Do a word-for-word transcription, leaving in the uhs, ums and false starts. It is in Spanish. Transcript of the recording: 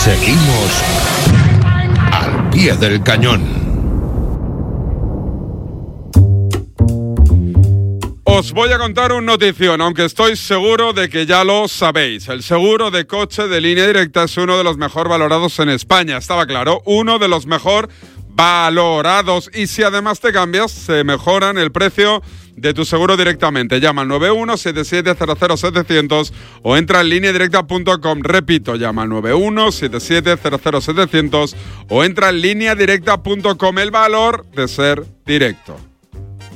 Seguimos al pie del cañón. Os voy a contar un notición, aunque estoy seguro de que ya lo sabéis. El seguro de coche de Línea Directa es uno de los mejor valorados en España. Estaba claro, uno de los mejor valorados. Y si además te cambias, se mejoran el precio de tu seguro directamente. Llama al nueve uno siete siete cero cero siete cero cero o entra en línea directa punto com. Repito, llama al nueve uno siete siete cero cero siete cero cero o entra en línea directa punto com. El valor de ser directo.